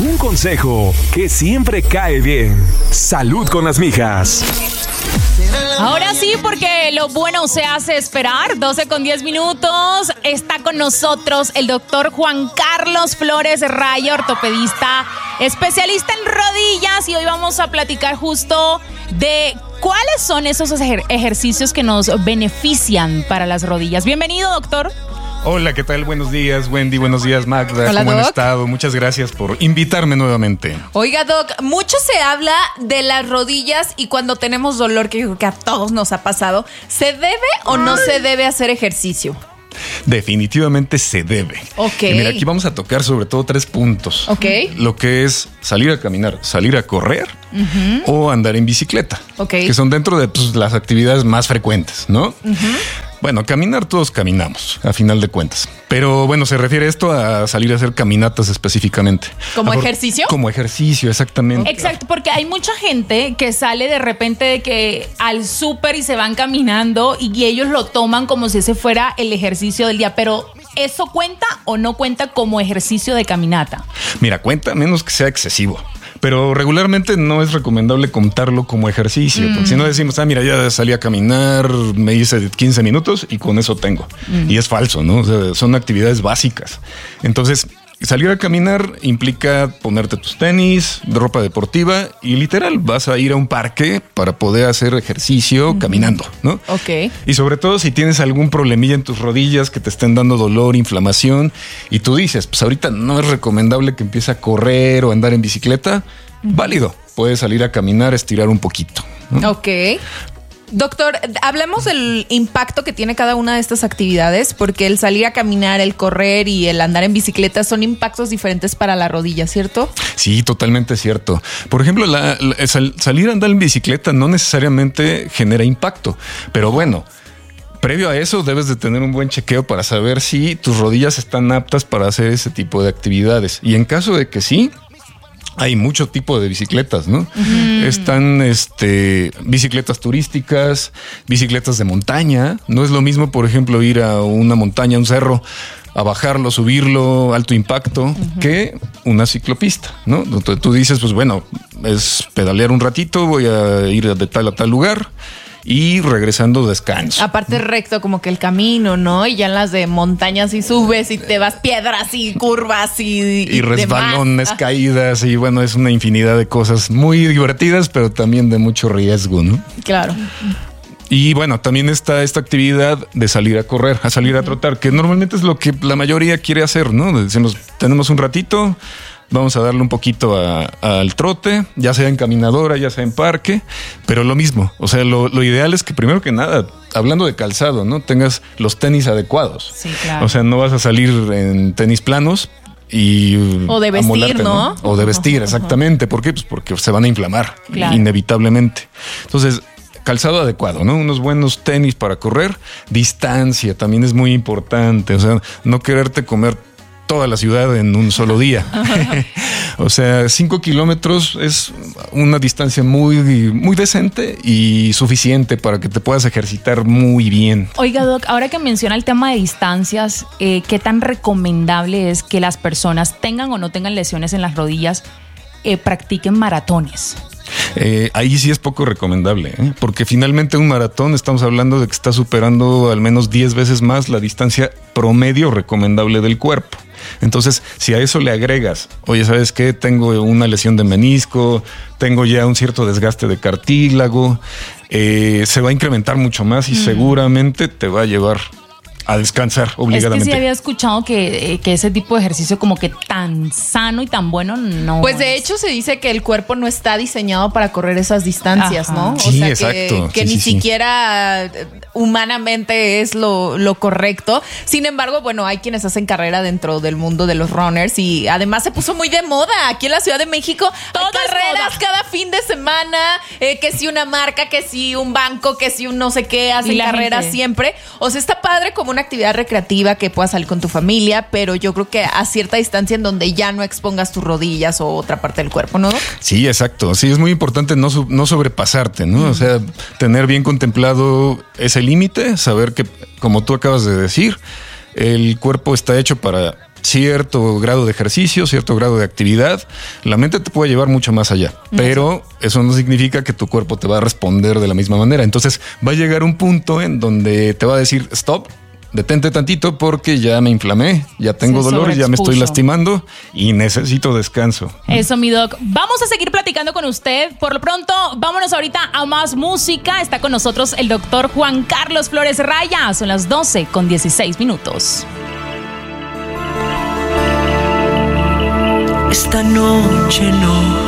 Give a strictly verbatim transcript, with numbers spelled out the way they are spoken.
Un consejo que siempre cae bien. Salud con las mijas. Ahora sí, porque lo bueno se hace esperar. doce con diez minutos. Está con nosotros el doctor Juan Carlos Flores Raya, ortopedista, especialista en rodillas. Y hoy vamos a platicar justo de cuáles son esos ejer- ejercicios que nos benefician para las rodillas. Bienvenido, doctor. Hola, ¿qué tal? Buenos días, Wendy. Buenos días, Magda. Hola, ¿Cómo Doc? han estado? Muchas gracias por invitarme nuevamente. Oiga, Doc, mucho se habla de las rodillas y cuando tenemos dolor, que yo creo que a todos nos ha pasado, ¿se debe o no se debe hacer ejercicio? Definitivamente se debe. Ok. Y mira, aquí vamos a tocar sobre todo tres puntos. Ok. Lo que es salir a caminar, salir a correr uh-huh. o andar en bicicleta. Ok. Que son dentro de pues, las actividades más frecuentes, ¿no? Uh-huh. Bueno, caminar todos caminamos, a final de cuentas. Pero bueno, se refiere esto a salir a hacer caminatas específicamente. ¿Como Por, ejercicio? Como ejercicio, exactamente. Exacto, porque hay mucha gente que sale de repente de que al súper y se van caminando y ellos lo toman como si ese fuera el ejercicio del día. Pero ¿eso cuenta o no cuenta como ejercicio de caminata? Mira, cuenta menos que sea excesivo. Pero regularmente no es recomendable contarlo como ejercicio, mm. porque si no decimos, ah, mira, ya salí a caminar, me hice quince minutos y con eso tengo. Mm. Y es falso, ¿no? O sea, son actividades básicas. Entonces, salir a caminar implica ponerte tus tenis, ropa deportiva y literal vas a ir a un parque para poder hacer ejercicio mm. caminando, ¿no? Ok. Y sobre todo si tienes algún problemilla en tus rodillas que te estén dando dolor, inflamación y tú dices, pues ahorita no es recomendable que empiece a correr o andar en bicicleta, mm. válido. Puedes salir a caminar, estirar un poquito, ¿no? Ok. Doctor, hablemos del impacto que tiene cada una de estas actividades, porque el salir a caminar, el correr y el andar en bicicleta son impactos diferentes para la rodilla, ¿cierto? Sí, totalmente cierto. Por ejemplo, la, la, sal, salir a andar en bicicleta no necesariamente genera impacto, pero bueno, previo a eso debes de tener un buen chequeo para saber si tus rodillas están aptas para hacer ese tipo de actividades. Y en caso de que sí, hay mucho tipo de bicicletas, ¿no? Uh-huh. Están este, bicicletas turísticas, bicicletas de montaña. No es lo mismo, por ejemplo, ir a una montaña, un cerro, a bajarlo, subirlo, alto impacto, uh-huh. que una ciclopista, ¿no? Donde tú dices, pues bueno, es pedalear un ratito, voy a ir de tal a tal lugar y regresando descanso. Aparte recto como que el camino, ¿no? Y ya en las de montañas y subes y te vas piedras y curvas y Y, y resbalones, demás. caídas y bueno, es una infinidad de cosas muy divertidas, pero también de mucho riesgo, ¿no? Claro. Y bueno, también está esta actividad de salir a correr, a salir a trotar, que normalmente es lo que la mayoría quiere hacer, ¿no? Decimos, tenemos un ratito, vamos a darle un poquito a, a, al trote, ya sea en caminadora, ya sea en parque, pero lo mismo. O sea, lo, lo ideal es que primero que nada, hablando de calzado, ¿no? Tengas los tenis adecuados. Sí, claro. O sea, no vas a salir en tenis planos y o de vestir, amolarte, ¿no? ¿no? O de vestir, exactamente. ¿Por qué? Pues porque se van a inflamar, claro. inevitablemente. Entonces, calzado adecuado, ¿no? Unos buenos tenis para correr. Distancia también es muy importante. O sea, no quererte comer toda la ciudad en un solo día. O sea, cinco kilómetros es una distancia muy, muy decente y suficiente para que te puedas ejercitar muy bien. Oiga, Doc, ahora que menciona el tema de distancias, eh, ¿qué tan recomendable es que las personas tengan o no tengan lesiones en las rodillas eh, practiquen maratones? Eh, ahí sí es poco recomendable, ¿eh? Porque finalmente un maratón estamos hablando de que está superando al menos diez veces más la distancia promedio recomendable del cuerpo. Entonces, si a eso le agregas, oye, ¿sabes qué? Tengo una lesión de menisco, tengo ya un cierto desgaste de cartílago, eh, se va a incrementar mucho más y mm. seguramente te va a llevar a descansar obligadamente. Es que sí había escuchado que, eh, que ese tipo de ejercicio como que tan sano y tan bueno no Pues de es. hecho se dice que el cuerpo no está diseñado para correr esas distancias, Ajá. ¿no? O Sí, sea, exacto. que, que Sí, ni sí, sí. siquiera humanamente es lo, lo correcto. Sin embargo, bueno, hay quienes hacen carrera dentro del mundo de los runners y además se puso muy de moda. Aquí en la Ciudad de México Todo hay es carreras moda. cada fin de semana, eh, que si una marca, que si un banco, que si un no sé qué, Y hacen la carreras gente. siempre. O sea, está padre como una actividad recreativa que puedas salir con tu familia, pero yo creo que a cierta distancia en donde ya no expongas tus rodillas o otra parte del cuerpo, ¿no? Sí, exacto. Sí, es muy importante no, su- no sobrepasarte, ¿no? Mm. O sea, tener bien contemplado ese límite, saber que, como tú acabas de decir, el cuerpo está hecho para cierto grado de ejercicio, cierto grado de actividad, la mente te puede llevar mucho más allá, pero eso no significa que tu cuerpo te va a responder de la misma manera. Entonces va a llegar un punto en donde te va a decir stop, detente tantito porque ya me inflamé, ya tengo Se dolor, ya me estoy sobreexpuso. lastimando y necesito descanso. Eso, mi doc. Vamos a seguir platicando con usted. Por lo pronto, vámonos ahorita a más música. Está con nosotros el doctor Juan Carlos Flores Raya. Son las doce con dieciséis minutos. Esta noche no